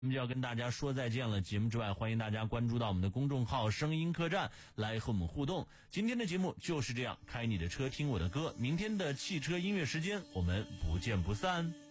我们就要跟大家说再见了。节目之外，欢迎大家关注到我们的公众号声音客栈来和我们互动。今天的节目就是这样，开你的车听我的歌，明天的汽车音乐时间我们不见不散。